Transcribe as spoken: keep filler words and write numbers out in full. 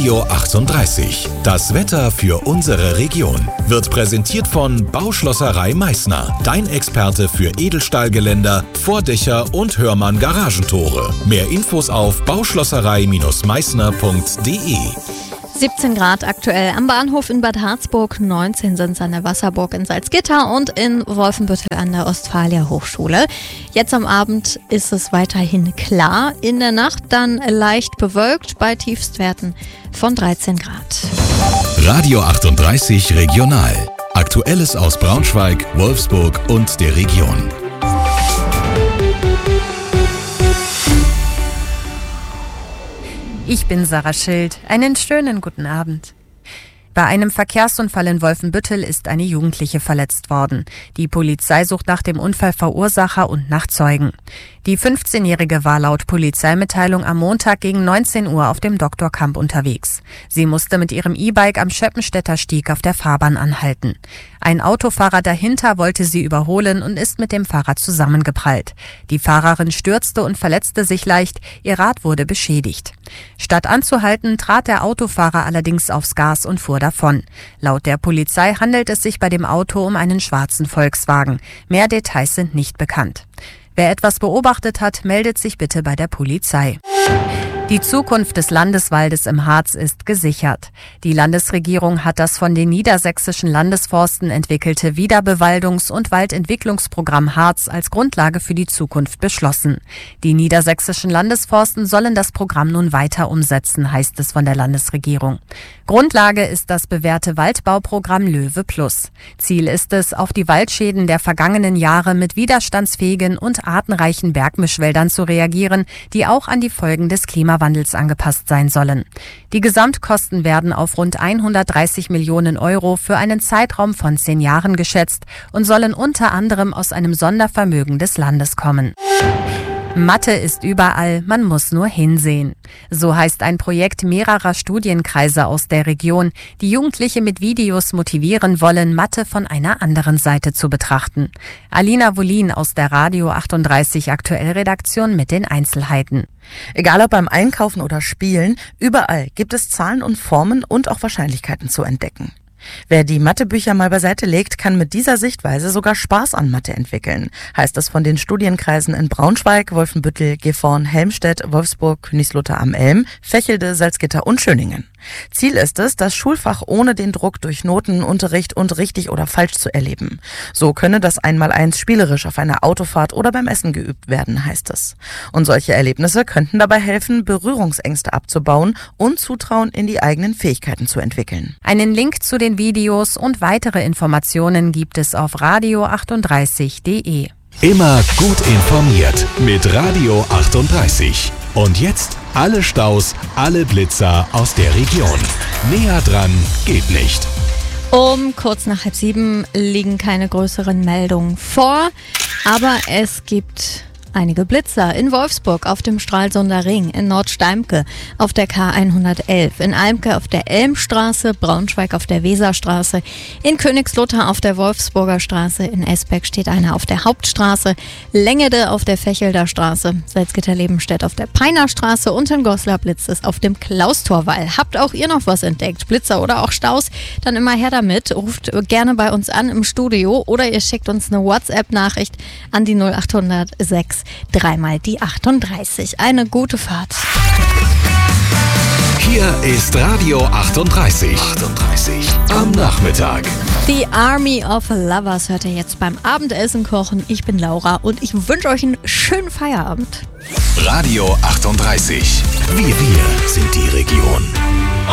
Radio achtunddreißig. Das Wetter für unsere Region wird präsentiert von Bauschlosserei Meißner. Dein Experte für Edelstahlgeländer, Vordächer und Hörmann Garagentore. Mehr Infos auf bauschlosserei Meißner punkt de. siebzehn Grad aktuell am Bahnhof in Bad Harzburg, neunzehn sind es an der Wasserburg in Salzgitter und in Wolfenbüttel an der Ostfalia Hochschule. Jetzt am Abend ist es weiterhin klar, in der Nacht dann leicht bewölkt bei Tiefstwerten von dreizehn Grad. Radio achtunddreißig Regional. Aktuelles aus Braunschweig, Wolfsburg und der Region. Ich bin Sarah Schild. Einen schönen guten Abend. Bei einem Verkehrsunfall in Wolfenbüttel ist eine Jugendliche verletzt worden. Die Polizei sucht nach dem Unfallverursacher und nach Zeugen. Die fünfzehnjährige war laut Polizeimitteilung am Montag gegen neunzehn Uhr auf dem Doktorkamp unterwegs. Sie musste mit ihrem E-Bike am Schöppenstädter Stieg auf der Fahrbahn anhalten. Ein Autofahrer dahinter wollte sie überholen und ist mit dem Fahrer zusammengeprallt. Die Fahrerin stürzte und verletzte sich leicht, ihr Rad wurde beschädigt. Statt anzuhalten, trat der Autofahrer allerdings aufs Gas und fuhr davon. Laut der Polizei handelt es sich bei dem Auto um einen schwarzen Volkswagen. Mehr Details sind nicht bekannt. Wer etwas beobachtet hat, meldet sich bitte bei der Polizei. Die Zukunft des Landeswaldes im Harz ist gesichert. Die Landesregierung hat das von den niedersächsischen Landesforsten entwickelte Wiederbewaldungs- und Waldentwicklungsprogramm Harz als Grundlage für die Zukunft beschlossen. Die niedersächsischen Landesforsten sollen das Programm nun weiter umsetzen, heißt es von der Landesregierung. Grundlage ist das bewährte Waldbauprogramm Löwe Plus. Ziel ist es, auf die Waldschäden der vergangenen Jahre mit widerstandsfähigen und artenreichen Bergmischwäldern zu reagieren, die auch an die Folgen des Klimawandels angepasst sein sollen. Die Gesamtkosten werden auf rund hundertdreißig Millionen Euro für einen Zeitraum von zehn Jahren geschätzt und sollen unter anderem aus einem Sondervermögen des Landes kommen. Mathe ist überall, man muss nur hinsehen. So heißt ein Projekt mehrerer Studienkreise aus der Region, die Jugendliche mit Videos motivieren wollen, Mathe von einer anderen Seite zu betrachten. Alina Wolin aus der Radio achtunddreißig Aktuell-Redaktion mit den Einzelheiten. Egal ob beim Einkaufen oder Spielen, überall gibt es Zahlen und Formen und auch Wahrscheinlichkeiten zu entdecken. Wer die Mathebücher mal beiseite legt, kann mit dieser Sichtweise sogar Spaß an Mathe entwickeln, heißt es von den Studienkreisen in Braunschweig, Wolfenbüttel, Gifhorn, Helmstedt, Wolfsburg, Königslutter am Ilm, Vechelde, Salzgitter und Schöningen. Ziel ist es, das Schulfach ohne den Druck durch Notenunterricht und richtig oder falsch zu erleben. So könne das Einmaleins spielerisch auf einer Autofahrt oder beim Essen geübt werden, heißt es. Und solche Erlebnisse könnten dabei helfen, Berührungsängste abzubauen und Zutrauen in die eigenen Fähigkeiten zu entwickeln. Einen Link zu den Videos und weitere Informationen gibt es auf radio achtunddreißig punkt de. Immer gut informiert mit Radio achtunddreißig. Und jetzt alle Staus, alle Blitzer aus der Region. Näher dran geht nicht. Um kurz nach halb sieben liegen keine größeren Meldungen vor, aber es gibt einige Blitzer in Wolfsburg auf dem Stralsunder Ring, in Nordsteimke auf der K hundertelf, in Almke auf der Elmstraße, Braunschweig auf der Weserstraße, in Königslutter auf der Wolfsburger Straße, in Esbeck steht einer auf der Hauptstraße, Längede auf der Vechelder Straße, Salzgitter-Lebenstedt auf der Peiner Straße und in Goslar blitzt es auf dem Klaustorwall. Habt auch ihr noch was entdeckt, Blitzer oder auch Staus? Dann immer her damit, ruft gerne bei uns an im Studio oder ihr schickt uns eine WhatsApp-Nachricht an die null achthundert sechs dreimal die achtunddreißig. Eine gute Fahrt. Hier ist Radio achtunddreißig. achtunddreißig am Nachmittag. Die Army of Lovers hört ihr jetzt beim Abendessen kochen. Ich bin Laura und ich wünsche euch einen schönen Feierabend. Radio achtunddreißig. Wir, wir sind die Region.